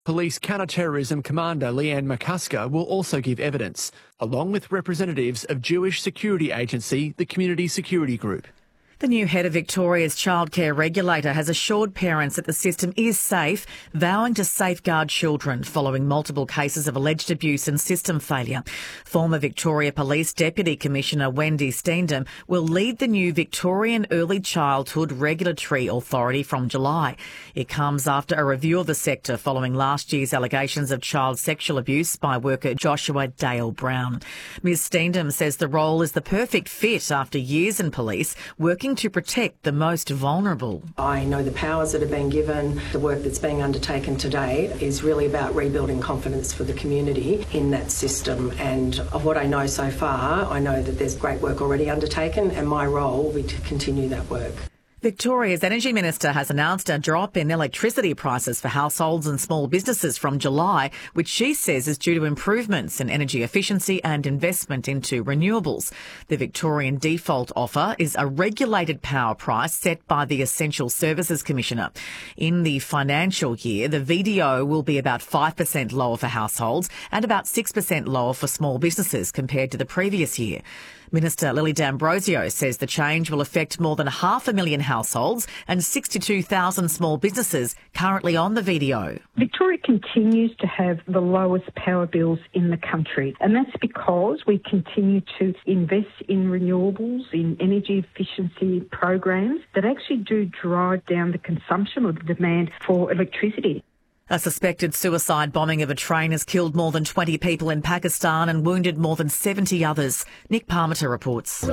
Police counter-terrorism commander Leanne McCusker will also give evidence, along with representatives of Jewish security agency, the Community Security Group. The new head of Victoria's childcare regulator has assured parents that the system is safe, vowing to safeguard children following multiple cases of alleged abuse and system failure. Former Victoria Police Deputy Commissioner Wendy Steendam will lead the new Victorian Early Childhood Regulatory Authority from July. It comes after a review of the sector following last year's allegations of child sexual abuse by worker Joshua Dale Brown. Ms Steendam says the role is the perfect fit after years in police working to protect the most vulnerable. I know the powers that have been given. The work that's being undertaken today is really about rebuilding confidence for the community in that system. And of what I know so far, I know that there's great work already undertaken, and my role will be to continue that work. Victoria's Energy Minister has announced a drop in electricity prices for households and small businesses from July, which she says is due to improvements in energy efficiency and investment into renewables. The Victorian default offer is a regulated power price set by the Essential Services Commissioner. In the financial year, the VDO will be about 5% lower for households and about 6% lower for small businesses compared to the previous year. Minister Lily D'Ambrosio says the change will affect more than 500,000 households and 62,000 small businesses currently on the VDO. Victoria continues to have the lowest power bills in the country, and that's because we continue to invest in renewables, in energy efficiency programs that actually do drive down the consumption or the demand for electricity. A suspected suicide bombing of a train has killed more than 20 people in Pakistan and wounded more than 70 others. Nick Parmenter reports.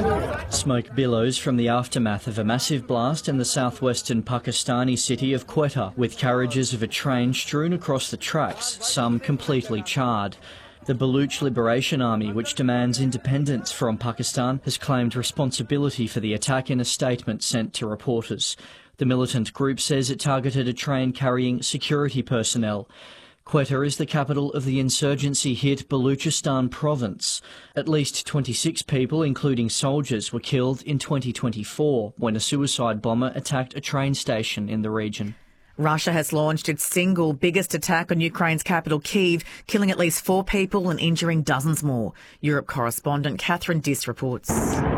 Smoke billows from the aftermath of a massive blast in the southwestern Pakistani city of Quetta, with carriages of a train strewn across the tracks, some completely charred. The Baluch Liberation Army, which demands independence from Pakistan, has claimed responsibility for the attack in a statement sent to reporters. The militant group says it targeted a train carrying security personnel. Quetta is the capital of the insurgency-hit Baluchistan province. At least 26 people, including soldiers, were killed in 2024 when a suicide bomber attacked a train station in the region. Russia has launched its single biggest attack on Ukraine's capital, Kyiv, killing at least 4 people and injuring dozens more. Europe correspondent Catherine Diss reports.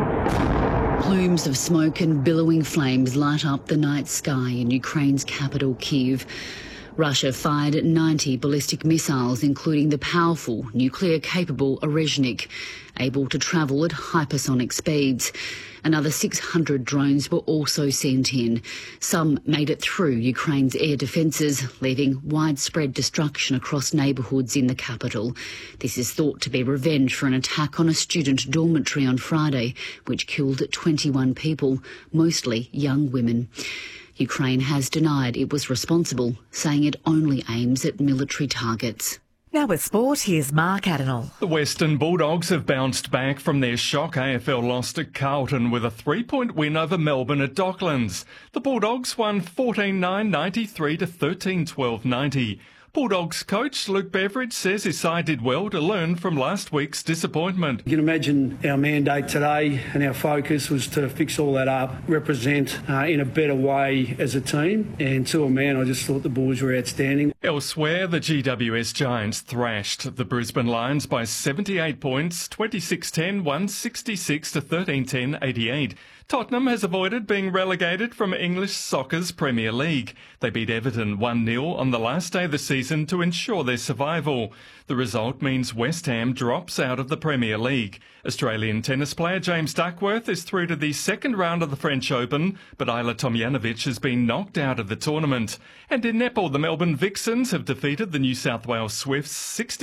Plumes of smoke and billowing flames light up the night sky in Ukraine's capital, Kyiv. Russia fired 90 ballistic missiles, including the powerful nuclear-capable Orezhnik, able to travel at hypersonic speeds. Another 600 drones were also sent in. Some made it through Ukraine's air defences, leaving widespread destruction across neighbourhoods in the capital. This is thought to be revenge for an attack on a student dormitory on Friday, which killed 21 people, mostly young women. Ukraine has denied it was responsible, saying it only aims at military targets. Now with sport, here's Mark Adenall. The Western Bulldogs have bounced back from their shock AFL loss to Carlton with a 3-point win over Melbourne at Docklands. The Bulldogs won 14-9, 93 to 13-12, 90. Bulldogs coach Luke Beveridge says his side did well to learn from last week's disappointment. You can imagine our mandate today and our focus was to fix all that up, represent in a better way as a team, and to a man I just thought the Bulls were outstanding. Elsewhere, the GWS Giants thrashed the Brisbane Lions by 78 points, 26-10, 166 to 13-10, 88. Tottenham has avoided being relegated from English soccer's Premier League. They beat Everton 1-0 on the last day of the season to ensure their survival. The result means West Ham drops out of the Premier League. Australian tennis player James Duckworth is through to the second round of the French Open, but Ajla Tomljanovic has been knocked out of the tournament. And in netball, the Melbourne Vixens have defeated the New South Wales Swifts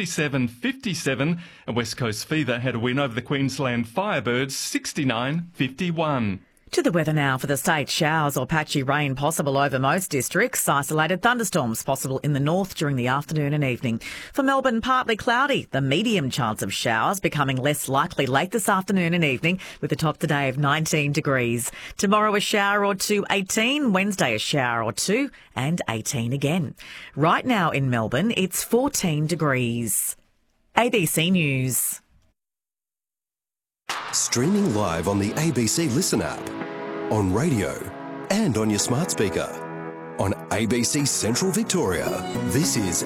67-57, and West Coast Fever had a win over the Queensland Firebirds 69-51. To the weather now for the state. Showers or patchy rain possible over most districts. Isolated thunderstorms possible in the north during the afternoon and evening. For Melbourne, partly cloudy. The medium chance of showers becoming less likely late this afternoon and evening with a top today of 19 degrees. Tomorrow a shower or two, 18. Wednesday a shower or two and 18 again. Right now in Melbourne, it's 14 degrees. ABC News. Streaming live on the ABC Listen app, on radio and on your smart speaker. On ABC Central Victoria, this is